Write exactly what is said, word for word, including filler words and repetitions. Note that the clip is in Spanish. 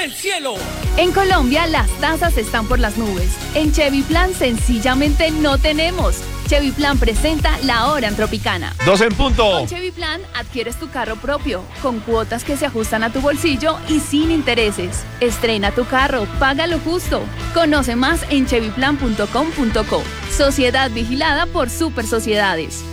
del cielo. En Colombia las tasas están por las nubes. En Chevy Plan sencillamente no tenemos. Chevy Plan presenta la hora en Tropicana. Dos en punto. Con Chevy Plan adquieres tu carro propio, con cuotas que se ajustan a tu bolsillo y sin intereses. Estrena tu carro, paga lo justo. Conoce más en chevy plan punto com punto co. Sociedad vigilada por Super Sociedades.